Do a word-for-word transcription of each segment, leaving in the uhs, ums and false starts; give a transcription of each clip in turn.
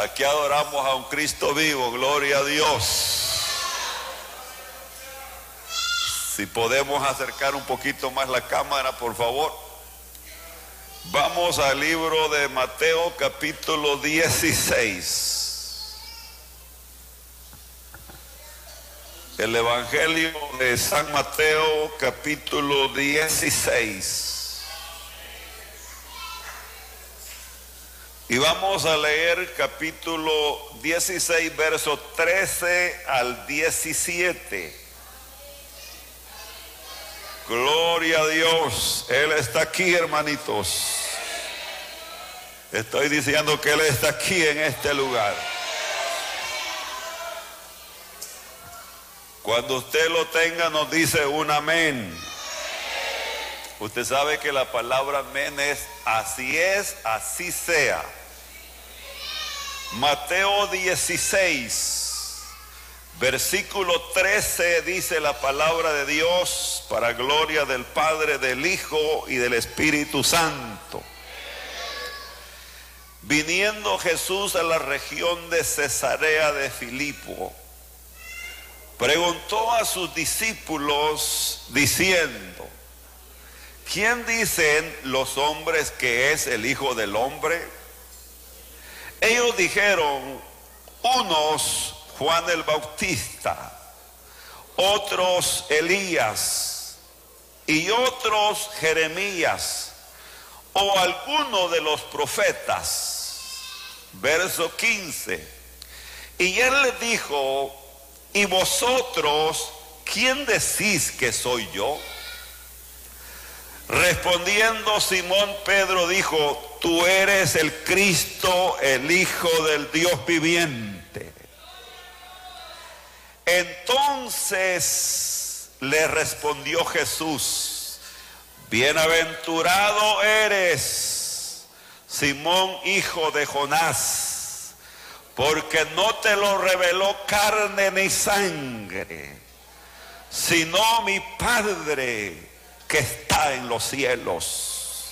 Aquí adoramos a un Cristo vivo, gloria a Dios. Si podemos acercar un poquito más la cámara, por favor. Vamos al libro de Mateo, capítulo dieciséis. El Evangelio de San Mateo, capítulo dieciséis. Y vamos a leer capítulo dieciséis, versos trece al diecisiete. Gloria a Dios, Él está aquí, hermanitos. Estoy diciendo que Él está aquí en este lugar. Cuando usted lo tenga, nos dice un amén. Usted sabe que la palabra amén es así es, así sea. Mateo dieciséis, versículo trece, dice la palabra de Dios, para gloria del Padre, del Hijo y del Espíritu Santo. Viniendo Jesús a la región de Cesarea de Filipo, preguntó a sus discípulos diciendo: ¿quién dicen los hombres que es el Hijo del Hombre? Ellos dijeron: unos Juan el Bautista, otros Elías y otros Jeremías o alguno de los profetas. Verso quince. Y él les dijo: ¿y vosotros quién decís que soy yo? Respondiendo Simón Pedro dijo: tú eres el Cristo, el Hijo del Dios viviente. Entonces le respondió Jesús: bienaventurado eres, Simón, hijo de Jonás, porque no te lo reveló carne ni sangre, sino mi Padre que está en los cielos.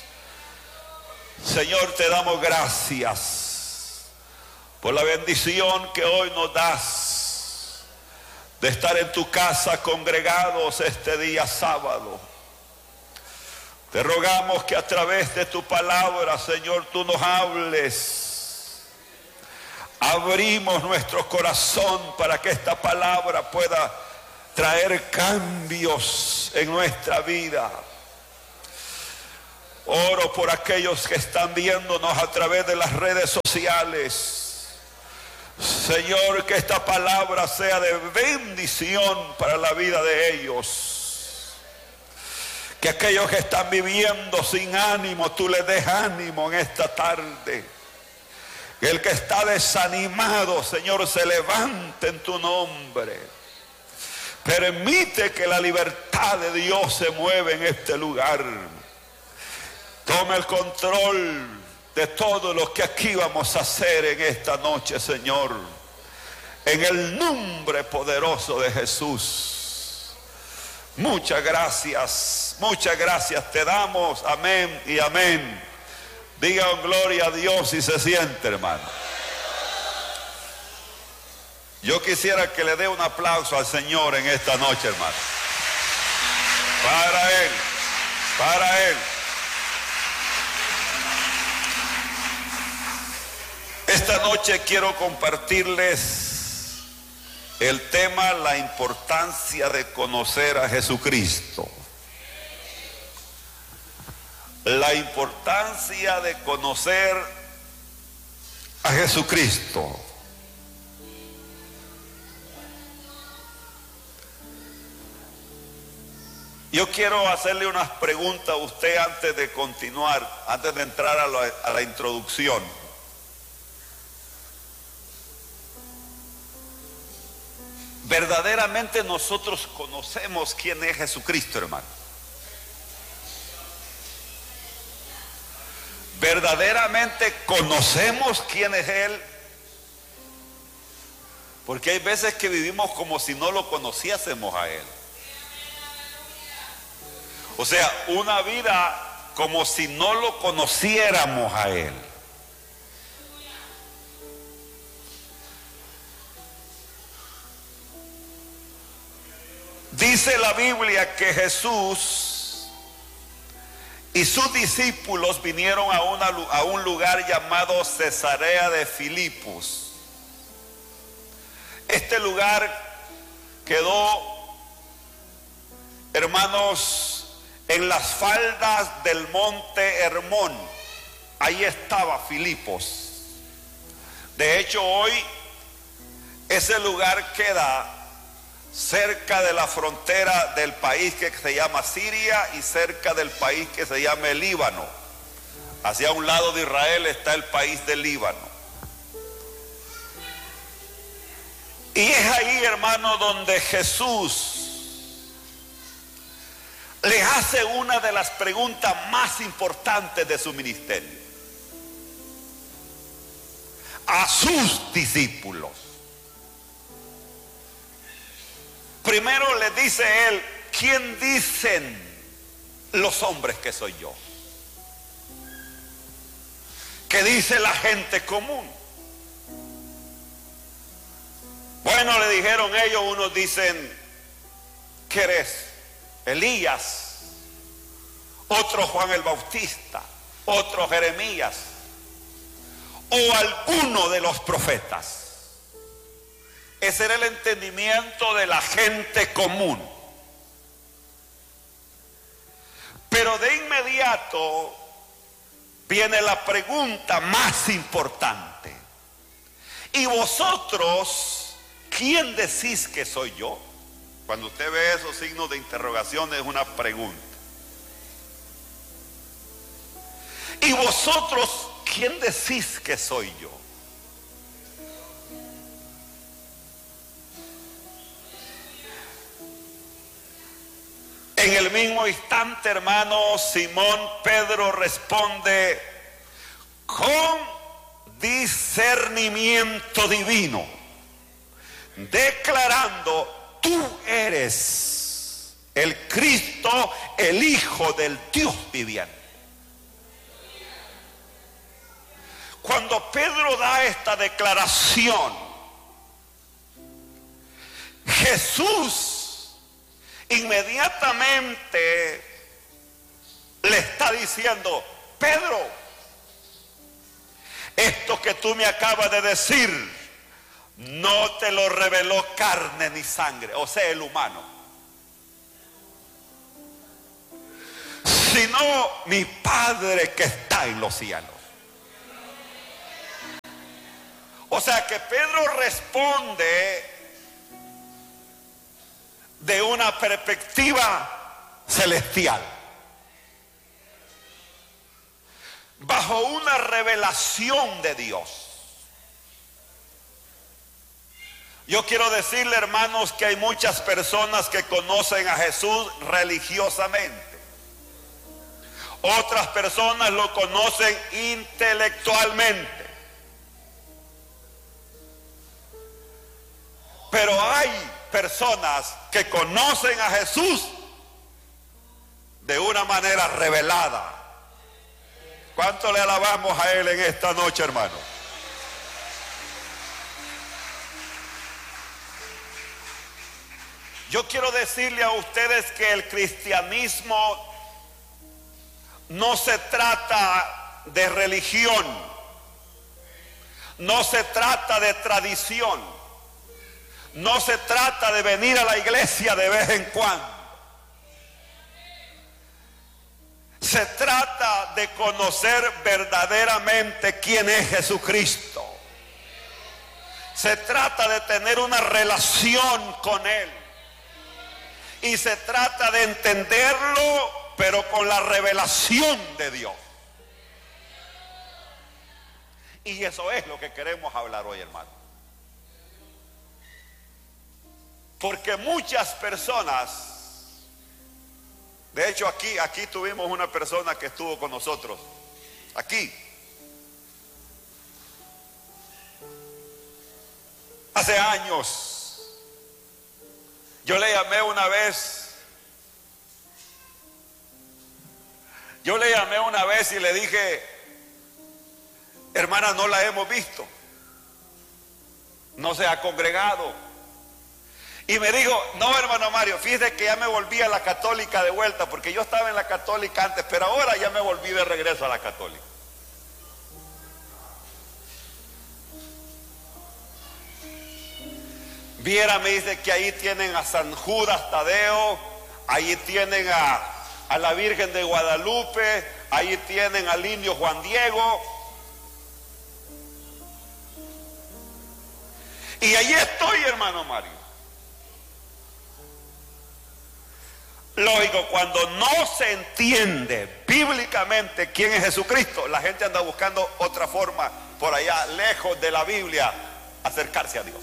Señor, te damos gracias por la bendición que hoy nos das de estar en tu casa congregados este día sábado. Te rogamos que a través de tu palabra, Señor, tú nos hables. Abrimos nuestro corazón para que esta palabra pueda traer cambios en nuestra vida. Oro por aquellos que están viéndonos a través de las redes sociales. Señor, que esta palabra sea de bendición para la vida de ellos. Que aquellos que están viviendo sin ánimo, tú les des ánimo en esta tarde. Que el que está desanimado, Señor, se levante en tu nombre. Permite que la libertad de Dios se mueva en este lugar. Toma el control de todo lo que aquí vamos a hacer en esta noche, Señor. En el nombre poderoso de Jesús. Muchas gracias, muchas gracias te damos. Amén y amén. Digan gloria a Dios si se siente, hermano. Yo quisiera que le dé un aplauso al Señor en esta noche, hermano. Para Él, para Él. Esta noche quiero compartirles el tema: la importancia de conocer a Jesucristo. La importancia de conocer a Jesucristo. Yo quiero hacerle unas preguntas a usted antes de continuar, antes de entrar a la, a la introducción. Verdaderamente nosotros conocemos quién es Jesucristo, hermano. Verdaderamente conocemos quién es Él. Porque hay veces que vivimos como si no lo conociésemos a Él. O sea, una vida como si no lo conociéramos a Él. Dice la Biblia que Jesús y sus discípulos vinieron a, una, a un lugar llamado Cesarea de Filipos. Este lugar quedó, hermanos, en las faldas del monte Hermón. Ahí estaba Filipos. De hecho, hoy ese lugar queda cerca de la frontera del país que se llama Siria y cerca del país que se llama el Líbano. Hacia un lado de Israel está el país del Líbano. Y es ahí, hermano, donde Jesús le hace una de las preguntas más importantes de su ministerio a sus discípulos. Primero le dice él: ¿quién dicen los hombres que soy yo? ¿Qué dice la gente común? Bueno, le dijeron ellos, unos dicen que eres Elías, otro Juan el Bautista, otro Jeremías, o alguno de los profetas. Ese era el entendimiento de la gente común. Pero de inmediato viene la pregunta más importante: ¿y vosotros quién decís que soy yo? Cuando usted ve esos signos de interrogación, es una pregunta. ¿Y vosotros quién decís que soy yo? En el mismo instante, hermano, Simón Pedro responde con discernimiento divino, declarando: tú eres el Cristo, el Hijo del Dios viviente. Cuando Pedro da esta declaración, Jesús inmediatamente le está diciendo: Pedro, esto que tú me acabas de decir no te lo reveló carne ni sangre, o sea, el humano, sino mi Padre que está en los cielos. O sea que Pedro responde de una perspectiva celestial, bajo una revelación de Dios. Yo quiero decirle, hermanos, que hay muchas personas que conocen a Jesús religiosamente. Otras personas lo conocen intelectualmente. Pero hay personas que conocen a Jesús de una manera revelada. ¿Cuánto le alabamos a Él en esta noche, hermano? Yo quiero decirle a ustedes que el cristianismo no se trata de religión, no se trata de tradición, no se trata de venir a la iglesia de vez en cuando. Se trata de conocer verdaderamente quién es Jesucristo. Se trata de tener una relación con Él. Y se trata de entenderlo, pero con la revelación de Dios. Y eso es lo que queremos hablar hoy, hermano. Porque muchas personas, de hecho aquí, aquí tuvimos una persona que estuvo con nosotros, aquí, hace años. Yo le llamé una vez, yo le llamé una vez y le dije: hermana, no la hemos visto, no se ha congregado. Y me dijo, no, hermano Mario, fíjese que ya me volví a la católica de vuelta, porque yo estaba en la católica antes, pero ahora ya me volví de regreso a la católica. Viera, me dice que ahí tienen a San Judas Tadeo, ahí tienen a, a la Virgen de Guadalupe, ahí tienen al indio Juan Diego. Y ahí estoy, hermano Mario. Lógico, cuando no se entiende bíblicamente quién es Jesucristo, la gente anda buscando otra forma por allá, lejos de la Biblia, acercarse a Dios.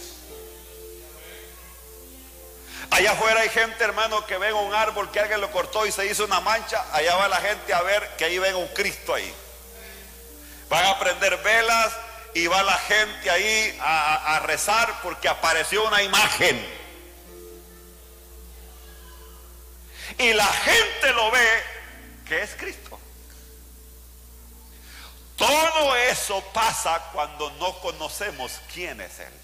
Allá afuera hay gente, hermano, que ven un árbol que alguien lo cortó y se hizo una mancha. Allá va la gente a ver que ahí ven un Cristo ahí. Van a prender velas y va la gente ahí a, a rezar porque apareció una imagen. Y la gente lo ve que es Cristo. Todo eso pasa cuando no conocemos quién es Él.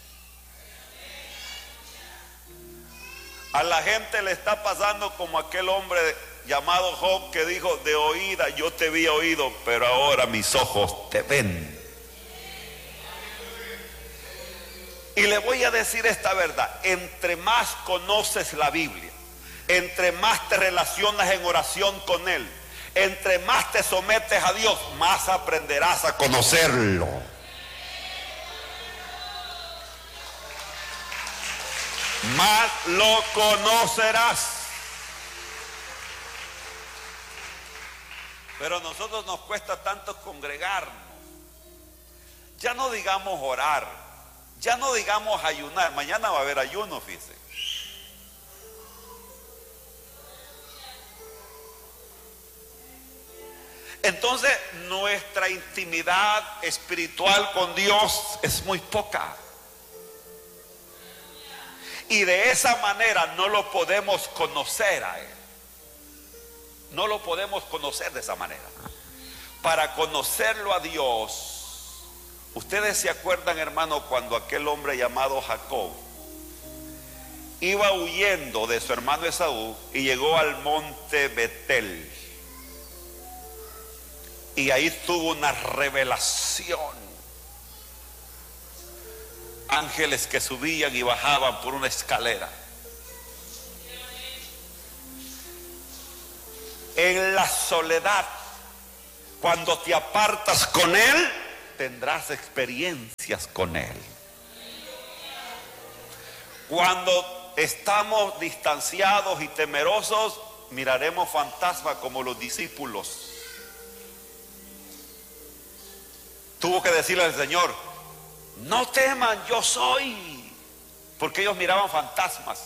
A la gente le está pasando como aquel hombre llamado Job que dijo, de oída yo te había oído, pero ahora mis ojos te ven. Y le voy a decir esta verdad, entre más conoces la Biblia, entre más te relacionas en oración con Él, entre más te sometes a Dios, más aprenderás a conocerlo. Más lo conocerás. Pero a nosotros nos cuesta tanto congregarnos. Ya no digamos orar, ya no digamos ayunar. Mañana va a haber ayuno, fíjese. Entonces nuestra intimidad espiritual con Dios es muy poca. Y de esa manera no lo podemos conocer a Él. No lo podemos conocer de esa manera. Para conocerlo a Dios, ustedes se acuerdan, hermano, cuando aquel hombre llamado Jacob iba huyendo de su hermano Esaú y llegó al monte Betel. Y ahí tuvo una revelación. Ángeles que subían y bajaban por una escalera. En la soledad, cuando te apartas con Él, tendrás experiencias con Él. Cuando estamos distanciados y temerosos, miraremos fantasmas como los discípulos. Tuvo que decirle al Señor, no teman, yo soy. Porque ellos miraban fantasmas.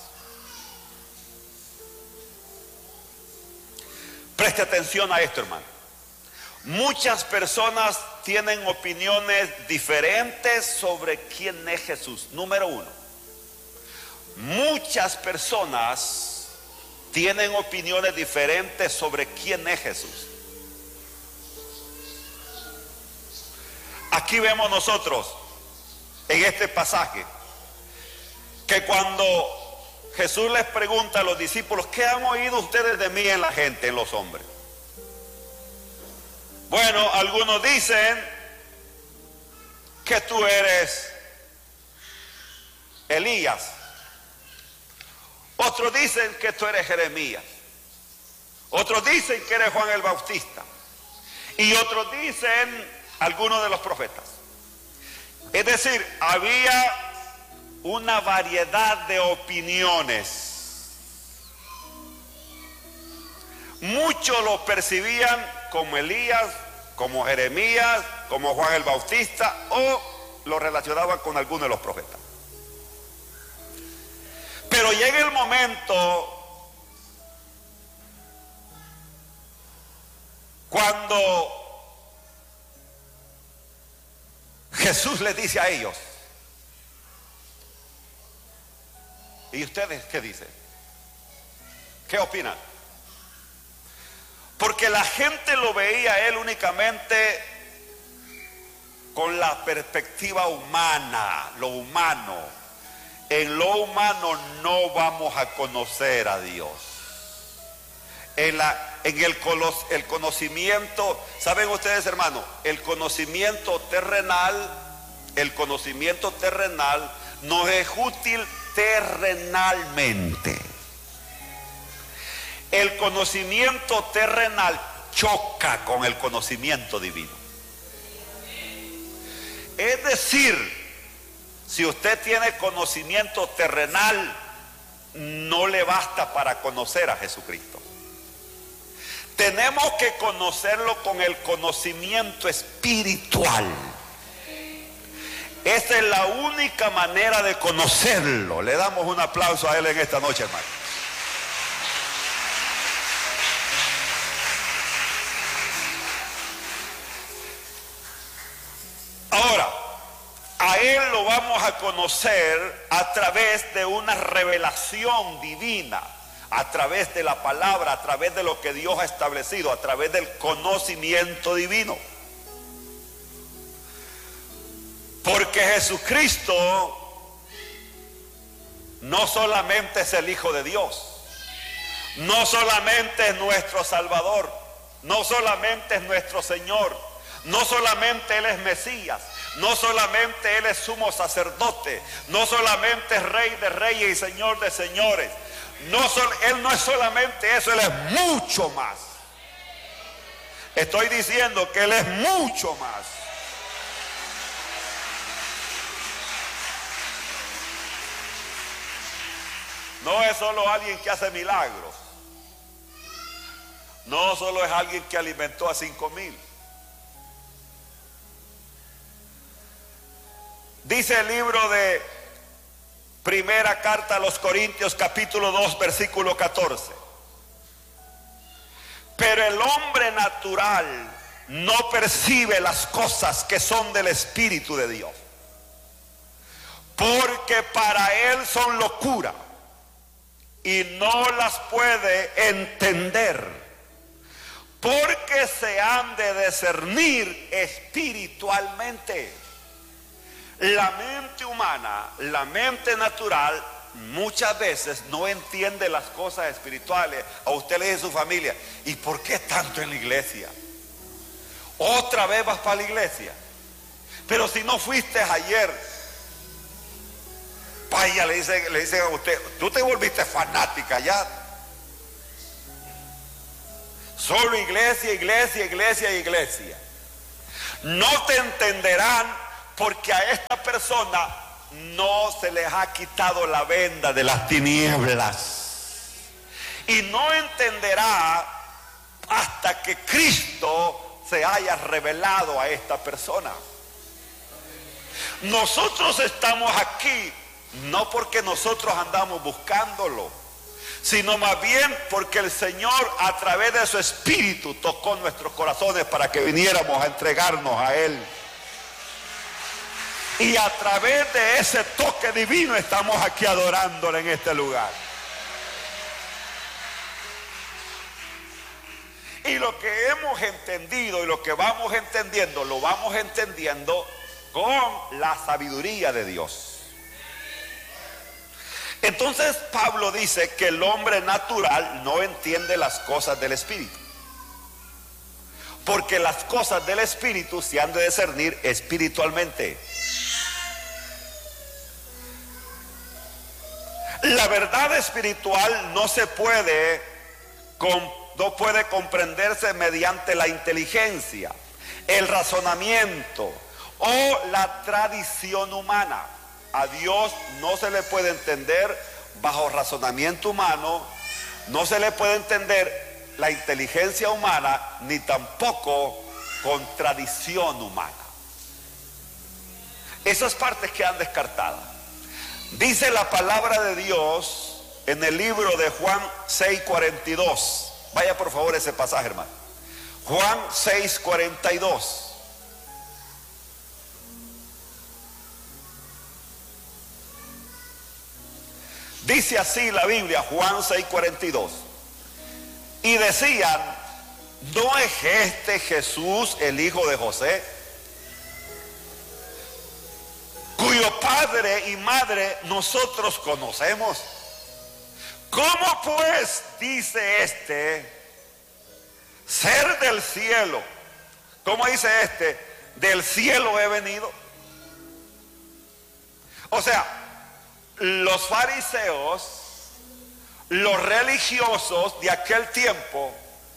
Preste atención a esto, hermano. Muchas personas tienen opiniones diferentes sobre quién es Jesús. Número uno, muchas personas tienen opiniones diferentes sobre quién es Jesús. Aquí vemos nosotros en este pasaje que cuando Jesús les pregunta a los discípulos, ¿qué han oído ustedes de mí en la gente, en los hombres? Bueno, algunos dicen que tú eres Elías, otros dicen que tú eres Jeremías, otros dicen que eres Juan el Bautista, y otros dicen algunos de los profetas. Es decir, había una variedad de opiniones. Muchos lo percibían como Elías, como Jeremías, como Juan el Bautista, o lo relacionaban con alguno de los profetas. Pero llega el momento cuando Jesús les dice a ellos, ¿y ustedes qué dicen? ¿Qué opinan? Porque la gente lo veía a Él únicamente con la perspectiva humana, lo humano. en lo humano no vamos a conocer a Dios. En, la, en el, el conocimiento, ¿saben ustedes, hermanos? El conocimiento terrenal, el conocimiento terrenal nos es útil terrenalmente. El conocimiento terrenal choca con el conocimiento divino. Es decir, si usted tiene conocimiento terrenal, no le basta para conocer a Jesucristo. Tenemos que conocerlo con el conocimiento espiritual. Esa es la única manera de conocerlo. Le damos un aplauso a él en esta noche, hermano. Ahora, a él lo vamos a conocer a través de una revelación divina, a través de la palabra, a través de lo que Dios ha establecido, a través del conocimiento divino. Porque Jesucristo no solamente es el Hijo de Dios, no solamente es nuestro Salvador, no solamente es nuestro Señor, no solamente Él es Mesías, no solamente Él es sumo sacerdote, no solamente es Rey de reyes y Señor de señores. No sol, Él no es solamente eso, Él es mucho más. Estoy diciendo que Él es mucho más. No es solo alguien que hace milagros. No solo es alguien que alimentó a cinco mil. Dice el libro de Primera Carta a los Corintios, capítulo dos, versículo catorce. Pero el hombre natural no percibe las cosas que son del Espíritu de Dios, porque para él son locura y no las puede entender, porque se han de discernir espiritualmente. La mente humana, la mente natural, muchas veces no entiende las cosas espirituales. A usted le dice a su familia: ¿y por qué tanto en la iglesia? Otra vez vas para la iglesia. Pero si no fuiste ayer. Vaya, le dicen, le dicen a usted: tú te volviste fanática ya. Solo iglesia, iglesia, iglesia, iglesia. No te entenderán, porque a esta persona no se les ha quitado la venda de las tinieblas. Y no entenderá hasta que Cristo se haya revelado a esta persona. Nosotros estamos aquí no porque nosotros andamos buscándolo, sino más bien porque el Señor, a través de su Espíritu, tocó nuestros corazones para que viniéramos a entregarnos a Él. Y a través de ese toque divino estamos aquí adorándole en este lugar. Y lo que hemos entendido y lo que vamos entendiendo, lo vamos entendiendo con la sabiduría de Dios. Entonces Pablo dice que el hombre natural no entiende las cosas del Espíritu, porque las cosas del Espíritu se han de discernir espiritualmente. La verdad espiritual no se puede, no puede comprenderse mediante la inteligencia, el razonamiento o la tradición humana. A Dios no se le puede entender bajo razonamiento humano, no se le puede entender la inteligencia humana, ni tampoco con tradición humana. Esas partes quedan descartadas. Dice la palabra de Dios en el libro de Juan seis cuarenta y dos. Vaya por favor ese pasaje, hermano. Juan seis cuarenta y dos. Dice así la Biblia, Juan seis cuarenta y dos. Y decían: ¿no es este Jesús el hijo de José, cuyo padre y madre nosotros conocemos. ¿Cómo pues dice este ser del cielo? ¿Cómo dice este? Del cielo he venido. O sea, los fariseos, los religiosos de aquel tiempo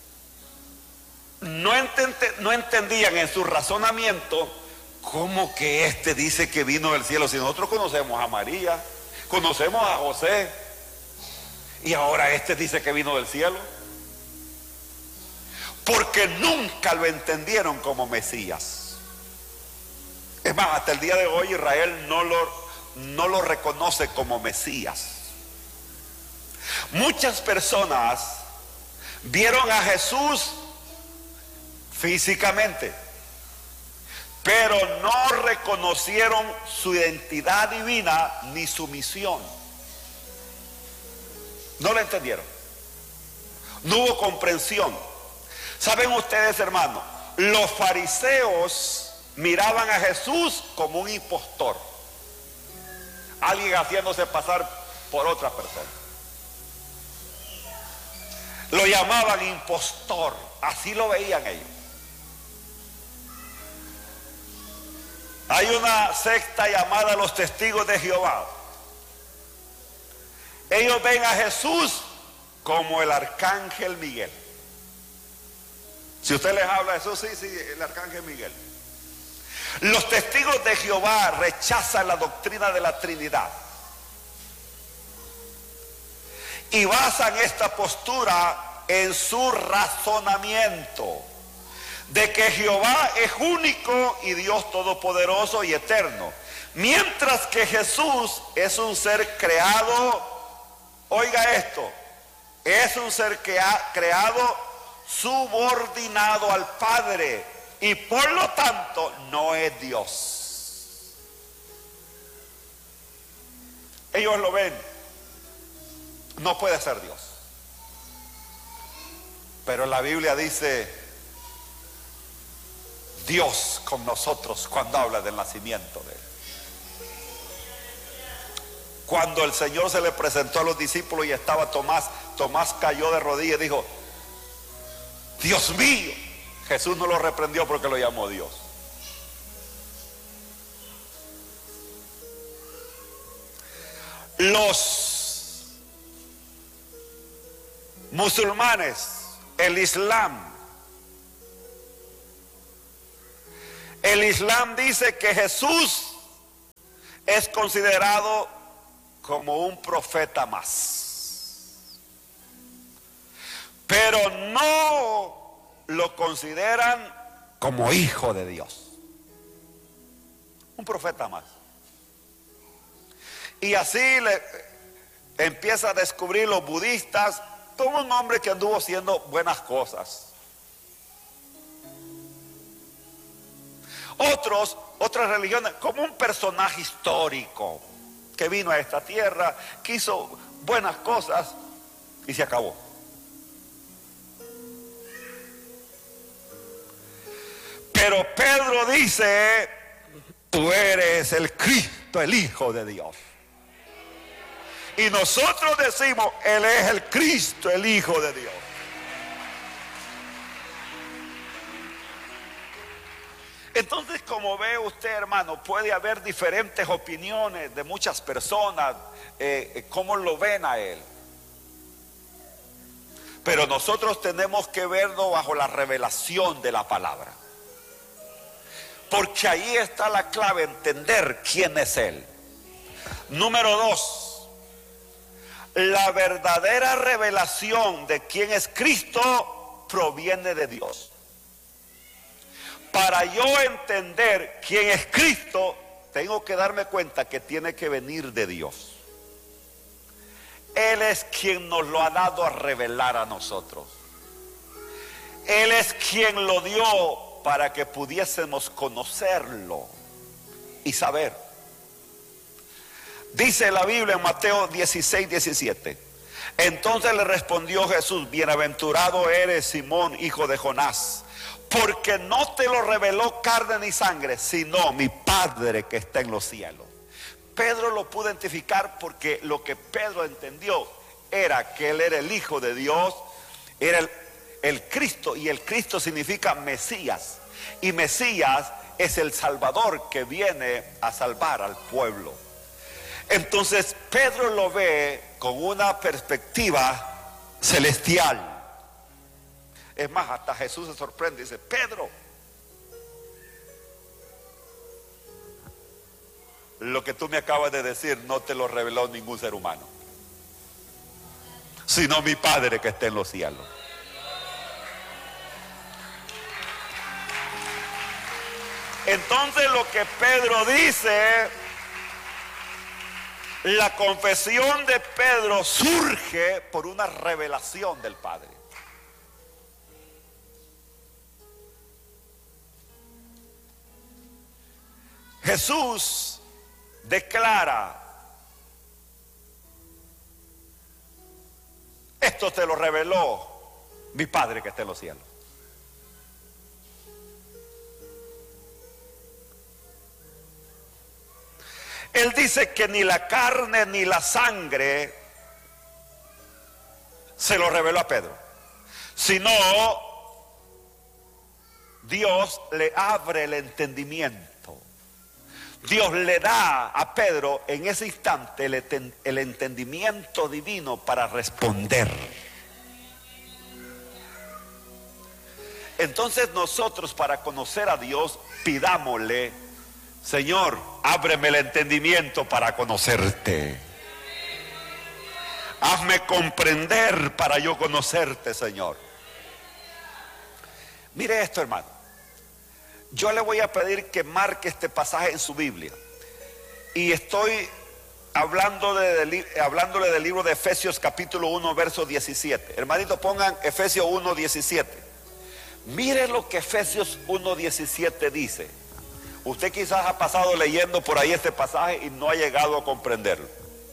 no, entend- no entendían en su razonamiento cómo que este dice que vino del cielo. Si nosotros conocemos a María, conocemos a José, y ahora este dice que vino del cielo. Porque nunca lo entendieron como Mesías. Es más, hasta el día de hoy Israel no lo, no lo reconoce como Mesías. Muchas personas vieron a Jesús físicamente, pero no reconocieron su identidad divina ni su misión. No lo entendieron. No hubo comprensión. ¿Saben ustedes, hermanos? Los fariseos miraban a Jesús como un impostor, alguien haciéndose pasar por otra persona. Lo llamaban impostor, así lo veían ellos. Hay una secta llamada los Testigos de Jehová. Ellos ven a Jesús como el arcángel Miguel. Si usted les habla de Jesús, sí, sí, el arcángel Miguel. Los Testigos de Jehová rechazan la doctrina de la Trinidad y basan esta postura en su razonamiento de que Jehová es único y Dios todopoderoso y eterno, mientras que Jesús es un ser creado. Oiga esto, es un ser que ha creado subordinado al Padre y por lo tanto no es Dios. Ellos lo ven, no puede ser Dios. Pero la Biblia dice Dios con nosotros cuando habla del nacimiento de él. Cuando el Señor se le presentó a los discípulos y estaba Tomás, Tomás cayó de rodillas y dijo: Dios mío. Jesús no lo reprendió porque lo llamó Dios. Los musulmanes, el Islam, el Islam dice que Jesús es considerado como un profeta más, pero no lo consideran como hijo de Dios, un profeta más. Y así le empieza a descubrir los budistas como un hombre que anduvo haciendo buenas cosas. Otros, otras religiones, como un personaje histórico que vino a esta tierra, que hizo buenas cosas y se acabó. Pero Pedro dice: tú eres el Cristo, el Hijo de Dios. Y nosotros decimos: Él es el Cristo, el Hijo de Dios. Entonces, como ve usted, hermano, puede haber diferentes opiniones de muchas personas, eh, cómo lo ven a Él. Pero nosotros tenemos que verlo bajo la revelación de la palabra. Porque ahí está la clave, entender quién es Él. Número dos, la verdadera revelación de quién es Cristo proviene de Dios. Para yo entender quién es Cristo, tengo que darme cuenta que tiene que venir de Dios. Él es quien nos lo ha dado a revelar a nosotros. Él es quien lo dio para que pudiésemos conocerlo y saber. Dice la Biblia en Mateo dieciséis, diecisiete: entonces le respondió Jesús: bienaventurado eres, Simón, hijo de Jonás, porque no te lo reveló carne ni sangre, sino mi Padre que está en los cielos. Pedro lo pudo identificar porque lo que Pedro entendió era que él era el Hijo de Dios, era el, el Cristo, y el Cristo significa Mesías, y Mesías es el Salvador que viene a salvar al pueblo. Entonces Pedro lo ve con una perspectiva celestial. Es más, hasta Jesús se sorprende y dice: Pedro, lo que tú me acabas de decir no te lo reveló ningún ser humano, sino mi Padre que está en los cielos. Entonces lo que Pedro dice, la confesión de Pedro surge por una revelación del Padre. Jesús declara: esto te lo reveló mi Padre que está en los cielos. Él dice que ni la carne ni la sangre se lo reveló a Pedro, sino Dios le abre el entendimiento. Dios le da a Pedro en ese instante el, el entendimiento divino para responder. Entonces nosotros, para conocer a Dios, pidámosle: Señor, ábreme el entendimiento para conocerte. Hazme comprender para yo conocerte, Señor. Mire esto, hermano. Yo le voy a pedir que marque este pasaje en su Biblia. Y estoy hablando de, de, hablándole del libro de Efesios capítulo uno, verso diecisiete. Hermanito, pongan Efesios uno, diecisiete. Mire lo que Efesios uno, diecisiete dice. Usted quizás ha pasado leyendo por ahí este pasaje y no ha llegado a comprenderlo.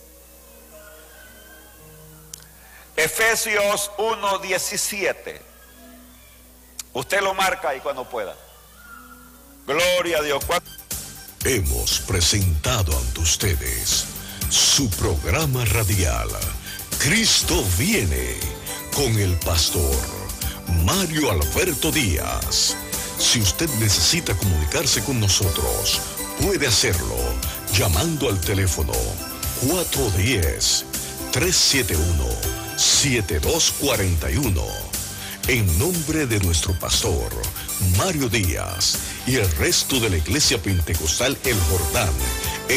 Efesios uno, diecisiete. Usted lo marca ahí cuando pueda. Gloria a Dios. Hemos presentado ante ustedes su programa radial Cristo viene, con el pastor Mario Alberto Díaz. Si usted necesita comunicarse con nosotros, puede hacerlo llamando al teléfono cuatro uno cero, tres siete uno, siete dos cuatro uno. En nombre de nuestro pastor Mario Díaz y el resto de la Iglesia Pentecostal El Jordán